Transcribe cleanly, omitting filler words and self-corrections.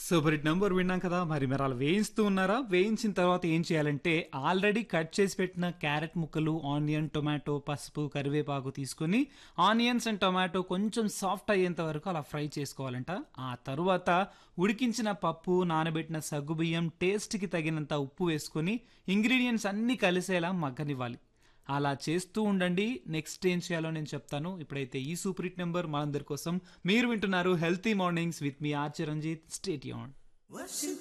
Super hit number విన్నాం కదా! మరి అలా వేయిస్తూ ఉన్నారా? వేయించిన తర్వాత ఏం చేయాలంటే, ఆల్రెడీ కట్ చేసి పెట్టిన క్యారెట్ ముక్కలు, ఆనియన్, టొమాటో, పసుపు, కరివేపాకు తీసుకొని, ఆనియన్స్ అండ్ టొమాటో కొంచెం సాఫ్ట్ అయ్యేంత వరకు అలా ఫ్రై చేసుకోవాలంట. ఆ తరువాత ఉడికించిన పప్పు, నానబెట్టిన సగ్గుబియ్యం, టేస్ట్‌కి తగినంత ఉప్పు వేసుకొని, ఇంగ్రీడియెంట్స్ అన్నీ కలిసేలా మగ్గనివ్వాలి. అలా చేస్తూ ఉండండి. నెక్స్ట్ ఏం చేయాలో నేను చెప్తాను. ఇప్పుడైతే ఈ సూపర్ హిట్ నంబర్ మనందరి కోసం మీరు వింటున్నారు healthy mornings with me are Chiranjit. Stay tuned.